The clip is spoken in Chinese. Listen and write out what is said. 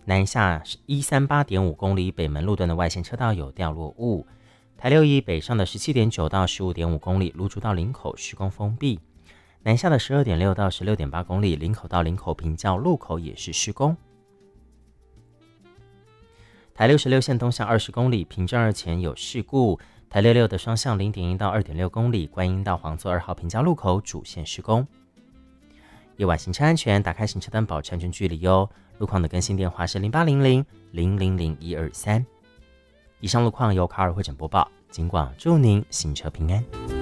南下138.5公里北门路段的外线车道有掉落物。台六一北上的17.9到15.5公里芦竹到林口施工封闭，南下的12.6到16.8公里林口到林口平交路口也是施工。台66线东向20公里平正二前有事故，台66的双向0.1到2.6公里观音到黄作2号平交路口主线施工。夜晚行车安全，打开行车灯保持安全距离哟。路况的更新电话是0800000123。以上路况由卡尔会诊播报，警广祝您行车平安。